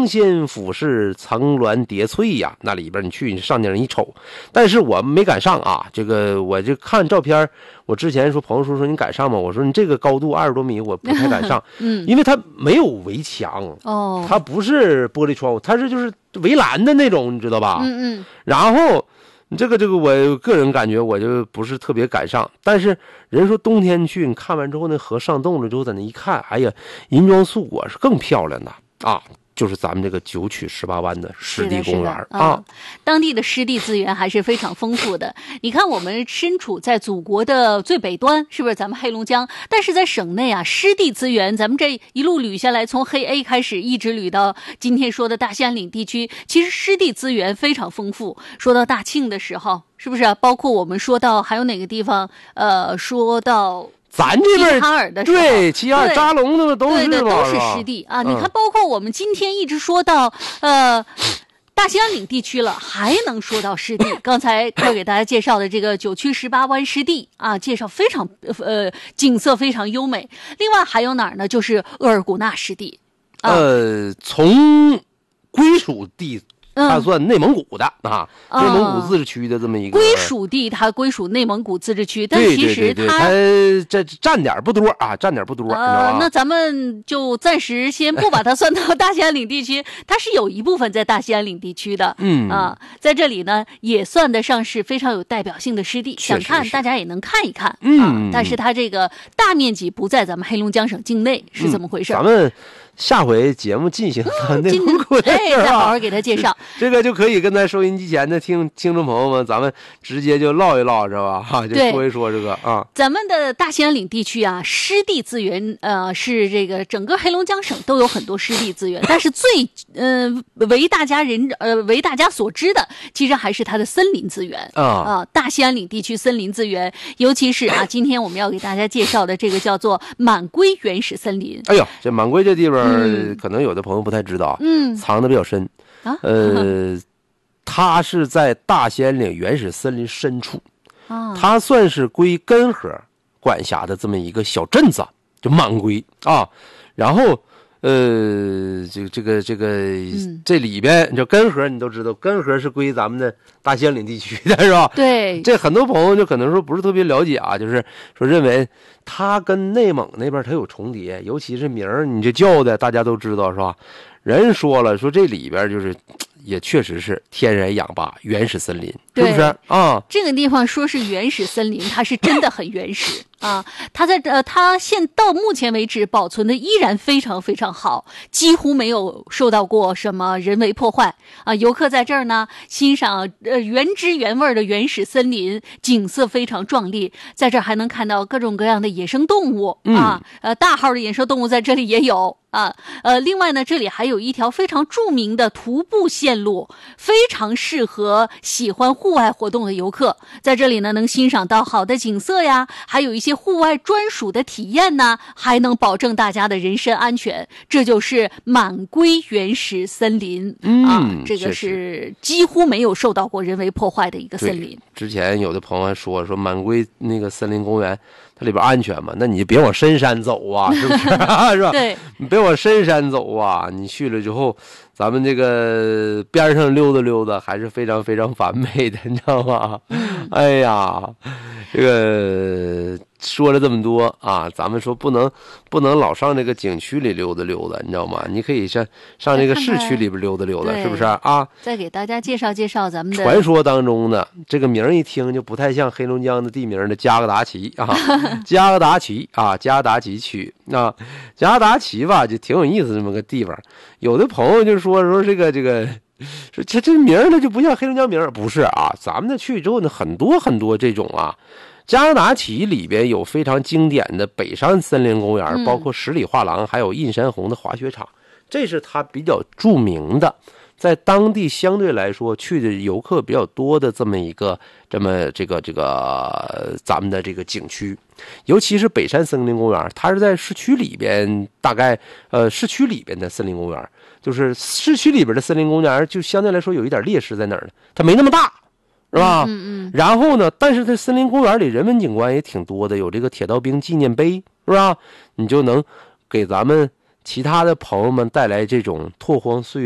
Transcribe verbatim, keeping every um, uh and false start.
仙俯视，层峦叠翠呀，那里边你去你上顶一瞅，但是我没敢上啊，这个我就看照片，我之前说朋友说说你敢上吗？我说你这个高度二十多米，我不太敢上，嗯，因为它没有围墙，哦，它不是玻璃窗户，它是就是围栏的那种，你知道吧？嗯嗯，然后。这个这个，我个人感觉我就不是特别敢上，但是人说冬天去，你看完之后那河上冻了之后，在那一看，哎呀，银装素裹是更漂亮的啊！就是咱们这个九曲十八弯的湿地公园啊、嗯， 当地的湿地资源还是非常丰富的。你看，我们身处在祖国的最北端，是不是咱们黑龙江？但是在省内啊，湿地资源，咱们这一路捋下来，从黑 A 开始，一直捋到今天说的大兴安岭地区，其实湿地资源非常丰富。说到大庆的时候，是不是、啊？包括我们说到还有哪个地方？呃，说到。 咱这边齐齐哈尔的时候， 对齐齐哈尔扎龙的都是对的，都是湿地啊、嗯！你看，包括我们今天一直说到呃大兴安岭地区了，还能说到湿地。刚才快给大家介绍的这个九曲十八弯湿地啊，介绍非常呃景色非常优美。另外还有哪儿呢？就是额尔古纳湿地。 啊、呃，从归属地。它算内蒙古的啊、嗯，内蒙古自治区的这么一个归属地，它归属内蒙古自治区，但其实它这占点不多啊，占点不多。 呃，那咱们就暂时先不把它算到大兴安岭地区，它是有一部分在大兴安岭地区的，嗯啊，在这里呢也算得上是非常有代表性的湿地，想看大家也能看一看，嗯、啊，但是它这个大面积不在咱们黑龙江省境内，是怎么回事？ 嗯、咱们。下回节目进行到内蒙古的时候，再好好给他介绍。 这个就可以跟咱收音机前的听听众朋友们，咱们直接就唠一唠，是吧？哈，就说一说这个啊。 咱们的大兴安岭地区啊，湿地资源呃是这个整个黑龙江省都有很多湿地资源，但是最呃为大家人呃为大家所知的，其实还是它的森林资源啊啊。大兴安岭地区森林资源，尤其是啊，今天我们要给大家介绍的这个叫做满归原始森林。 哎呦，这满归这地方。嗯，可能有的朋友不太知道，嗯，藏的比较深，啊，呃，它是在大兴安岭原始森林深处，啊，它算是归根河管辖的这么一个小镇子，就满归啊，然后。呃，这个这个这个、嗯、这里边，就根河你都知道，根河是归咱们的大兴安岭地区的，是吧？ 对， 这很多朋友就可能说不是特别了解啊，就是说认为它跟内蒙那边它有重叠，尤其是名儿，你这叫的大家都知道，是吧？人说了，说这里边就是也确实是天然氧吧，原始森林，是不是啊？ 这个地方说是原始森林，它是真的很原始。啊，它在呃，它现到目前为止保存的依然非常非常好，几乎没有受到过什么人为破坏啊。游客在这儿呢，欣赏呃原汁原味的原始森林，景色非常壮丽。在这儿还能看到各种各样的野生动物啊，嗯、呃，大号的野生动物在这里也有啊。呃，另外呢，这里还有一条非常著名的徒步线路，非常适合喜欢户外活动的游客。在这里呢，能欣赏到好的景色呀，还有一些。户外专属的体验呢，还能保证大家的人身安全，这就是满归原始森林、嗯、啊，这个是几乎没有受到过人为破坏的一个森林。 之前有的朋友还说说满归那个森林公园，它里边安全吗？那你别往深山走啊，是不是？是吧？ 对， 你别往深山走啊，你去了之后。咱们这个边上溜达溜达还是非常非常完美的，你知道吗？嗯、哎呀，这个说了这么多啊，咱们说不能不能老上这个景区里溜达溜达，你知道吗？你可以上上这个市区里边溜达溜达，是不是啊？ 再给大家介绍介绍咱们的传说当中的这个名一听就不太像黑龙江的地名的加格达奇啊，加格达奇啊，加格达奇区啊，加格达奇吧就挺有意思这么个地方。有的朋友就说说这个这个，说这这名儿呢就不像黑龙江名儿，不是啊？咱们呢去之后呢，很多很多这种啊，加格达奇里边有非常经典的北山森林公园，包括十里画廊，还有印山红的滑雪场，这是它比较著名的，在当地相对来说去的游客比较多的这么一个这么这个这个咱们的这个景区。尤其是北山森林公园，它是在市区里边，大概呃市区里边的森林公园，就是市区里边的森林公园就相对来说有一点劣势在哪儿呢？它没那么大，是吧？嗯嗯。然后呢，但是在森林公园里人文景观也挺多的，有这个铁道兵纪念碑，是吧？你就能给咱们其他的朋友们带来这种拓荒岁月